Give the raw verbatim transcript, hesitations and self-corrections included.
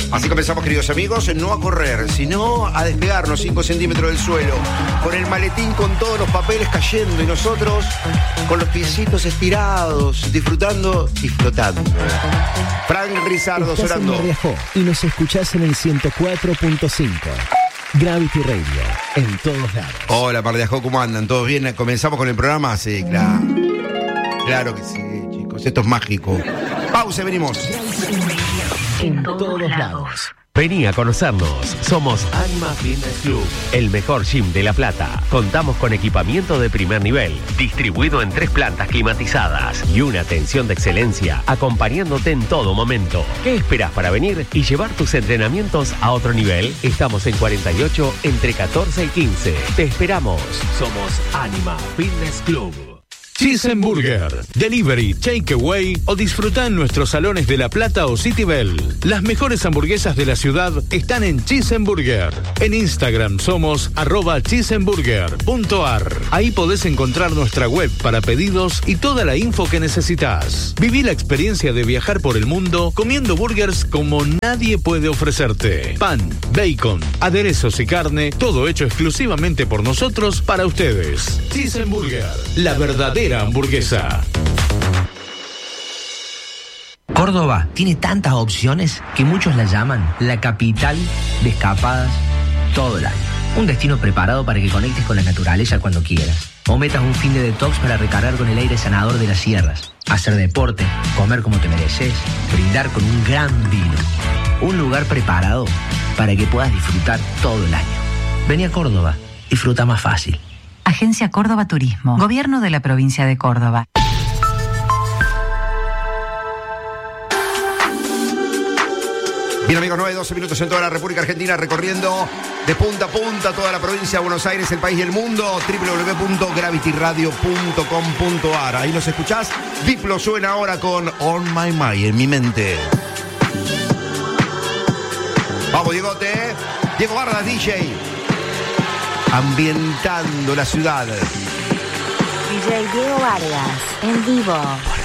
Así comenzamos, queridos amigos, no a correr, sino a despegarnos cinco centímetros del suelo, con el maletín con todos los papeles cayendo y nosotros con los piecitos estirados, disfrutando y flotando. Frank Rizardo Estás sonando. en Mar de Ajó y nos escuchás en el ciento cuatro punto cinco. Gravity Radio, en todos lados. Hola, Mar de Ajó, ¿cómo andan? ¿Todos bien? ¿Comenzamos con el programa? Sí, claro. Claro que sí, chicos, esto es mágico. Pausa, venimos. En todos lados. Vení a conocernos. Somos Anima Fitness Club, el mejor gym de La Plata. Contamos con equipamiento de primer nivel, distribuido en tres plantas climatizadas y una atención de excelencia, acompañándote en todo momento. ¿Qué esperas para venir y llevar tus entrenamientos a otro nivel? Estamos en cuarenta y ocho, entre catorce y quince. Te esperamos. Somos Anima Fitness Club. Cheeseburger, delivery, takeaway o disfruta en nuestros salones de La Plata o City Bell. Las mejores hamburguesas de la ciudad están en Cheeseburger. En Instagram somos arroba cheeseburger.ar. Ahí podés encontrar nuestra web para pedidos y toda la info que necesitas. Viví la experiencia de viajar por el mundo comiendo burgers como nadie puede ofrecerte. Pan, bacon, aderezos y carne, todo hecho exclusivamente por nosotros para ustedes. Cheeseburger, la verdadera hamburguesa. Córdoba tiene tantas opciones que muchos la llaman la capital de escapadas todo el año. Un destino preparado para que conectes con la naturaleza cuando quieras. O metas un fin de detox para recargar con el aire sanador de las sierras. Hacer deporte, comer como te mereces, brindar con un gran vino. Un lugar preparado para que puedas disfrutar todo el año. Vení a Córdoba, disfruta más fácil. Agencia Córdoba Turismo, Gobierno de la Provincia de Córdoba. Bien, amigos, nueve, doce minutos en toda la República Argentina, recorriendo de punta a punta toda la provincia de Buenos Aires, el país y el mundo. doble u doble u doble u punto gravity radio punto com punto a r. Ahí nos escuchás. Diplo suena ahora con On My Mind, en mi mente. Vamos, Diegote. Diego Bardas, D J. Ambientando la ciudad. D J Diego Vargas, en vivo.